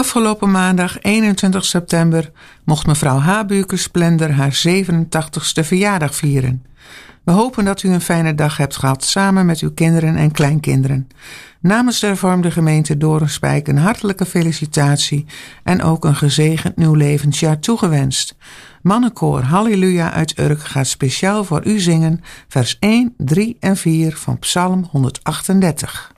Afgelopen maandag 21 september mocht mevrouw Habuker-Splender haar 87ste verjaardag vieren. We hopen dat u een fijne dag hebt gehad samen met uw kinderen en kleinkinderen. Namens de hervormde gemeente Doornspijk een hartelijke felicitatie en ook een gezegend nieuw levensjaar toegewenst. Mannenkoor Halleluja uit Urk gaat speciaal voor u zingen vers 1, 3 en 4 van Psalm 138.